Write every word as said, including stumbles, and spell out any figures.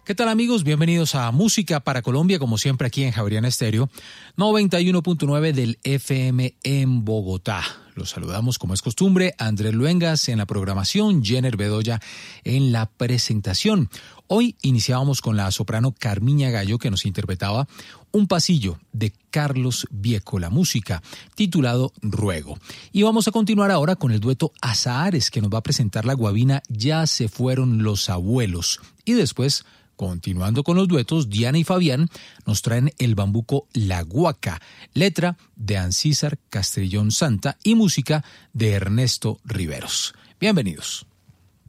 ¿Qué tal, amigos? Bienvenidos a Música para Colombia, como siempre aquí en Javeriana Estéreo, noventa y uno punto nueve del F M en Bogotá. Los saludamos como es costumbre, Andrés Luengas en la programación, Jenner Bedoya en la presentación. Hoy iniciábamos con la soprano Carmiña Gallo, que nos interpretaba un pasillo de Carlos Vieco, la música, titulado Ruego. Y vamos a continuar ahora con el dueto Azahares, que nos va a presentar la guabina Ya se fueron los abuelos. Y después, continuando con los duetos, Diana y Fabián nos traen el bambuco La Guaca, letra de Ancísar Castrillón Santa y música de Ernesto Riveros. Bienvenidos.